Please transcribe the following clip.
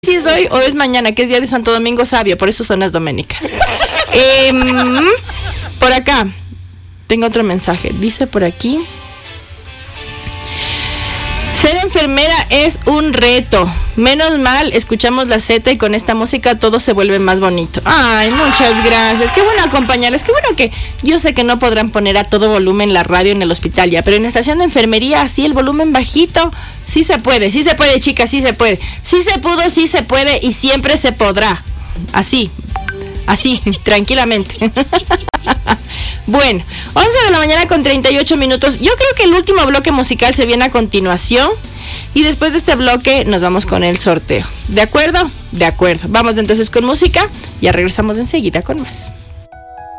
Si es hoy o es mañana, que es día de Santo Domingo Sabio, por eso son las doménicas. Por acá, tengo otro mensaje. Dice por aquí: ser enfermera es un reto. Menos mal, escuchamos la Z y con esta música todo se vuelve más bonito. Ay, muchas gracias. Qué bueno acompañarles. Qué bueno que yo sé que no podrán poner a todo volumen la radio en el hospital ya, pero en la estación de enfermería, así el volumen bajito. Sí se puede, chicas, sí se puede. Sí se pudo, sí se puede y siempre se podrá. Así, tranquilamente. Bueno, 11 de la mañana con 38 minutos. Yo creo que el último bloque musical se viene a continuación. Y después de este bloque nos vamos con el sorteo. ¿De acuerdo? De acuerdo. Vamos entonces con música. Ya regresamos enseguida con más.